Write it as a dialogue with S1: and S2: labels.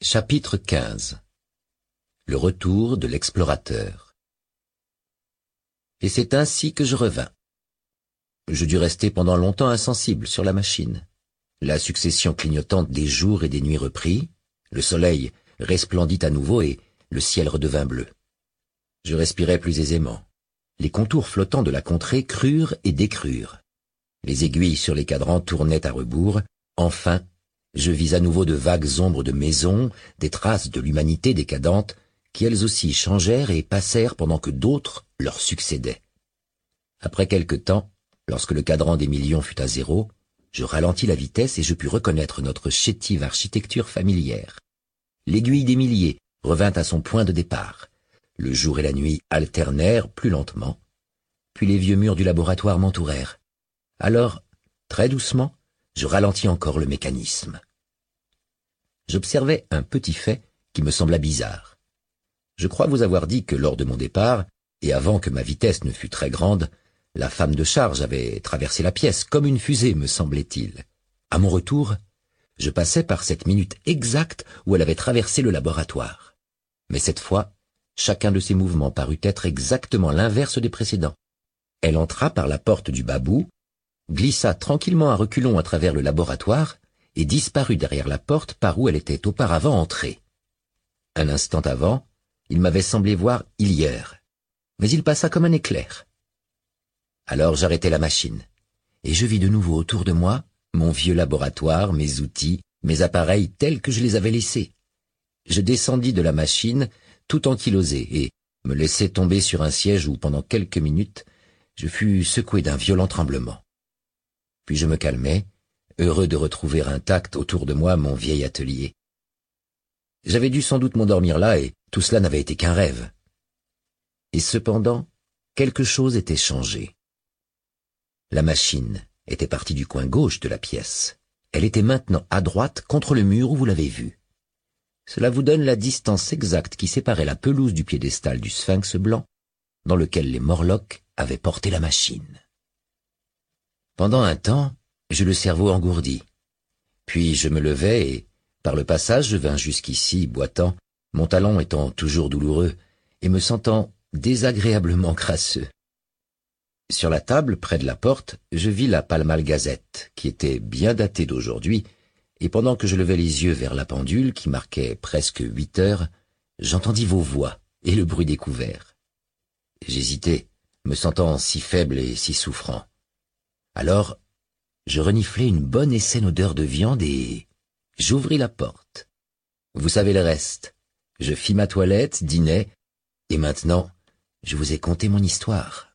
S1: Chapitre 15. Le retour de l'explorateur. Et c'est ainsi que je revins. Je dus rester pendant longtemps insensible sur la machine. La succession clignotante des jours et des nuits reprit, le soleil resplendit à nouveau et le ciel redevint bleu. Je respirais plus aisément. Les contours flottants de la contrée crurent et décrurent. Les aiguilles sur les cadrans tournaient à rebours. Enfin, je vis à nouveau de vagues ombres de maisons, des traces de l'humanité décadente, qui elles aussi changèrent et passèrent pendant que d'autres leur succédaient. Après quelque temps, lorsque le cadran des millions fut à zéro, je ralentis la vitesse et je pus reconnaître notre chétive architecture familière. L'aiguille des milliers revint à son point de départ. Le jour et la nuit alternèrent plus lentement, puis les vieux murs du laboratoire m'entourèrent. Alors, très doucement, je ralentis encore le mécanisme. J'observais un petit fait qui me sembla bizarre. Je crois vous avoir dit que lors de mon départ, et avant que ma vitesse ne fût très grande, la femme de charge avait traversé la pièce comme une fusée, me semblait-il. À mon retour, je passais par cette minute exacte où elle avait traversé le laboratoire. Mais cette fois, chacun de ses mouvements parut être exactement l'inverse des précédents. Elle entra par la porte du bas-bout, glissa tranquillement à reculons à travers le laboratoire et disparut derrière la porte par où elle était auparavant entrée. Un instant avant, il m'avait semblé voir Hillier, mais il passa comme un éclair. Alors j'arrêtai la machine, et je vis de nouveau autour de moi mon vieux laboratoire, mes outils, mes appareils tels que je les avais laissés. Je descendis de la machine tout ankylosé et me laissai tomber sur un siège où, pendant quelques minutes, je fus secoué d'un violent tremblement. Puis je me calmai, heureux de retrouver intact autour de moi mon vieil atelier. J'avais dû sans doute m'endormir là et tout cela n'avait été qu'un rêve. Et cependant, quelque chose était changé. La machine était partie du coin gauche de la pièce. Elle était maintenant à droite contre le mur où vous l'avez vue. Cela vous donne la distance exacte qui séparait la pelouse du piédestal du sphinx blanc dans lequel les Morlocks avaient porté la machine. Pendant un temps, j'eus le cerveau engourdi. Puis je me levai et, par le passage, je vins jusqu'ici, boitant, mon talon étant toujours douloureux, et me sentant désagréablement crasseux. Sur la table, près de la porte, je vis la Pall Mall Gazette, qui était bien datée d'aujourd'hui, et pendant que je levais les yeux vers la pendule, qui marquait presque 8 heures, j'entendis vos voix et le bruit des couverts. J'hésitai, me sentant si faible et si souffrant. Alors, je reniflai une bonne et saine odeur de viande et j'ouvris la porte. Vous savez le reste. Je fis ma toilette, dînai, et maintenant, je vous ai conté mon histoire.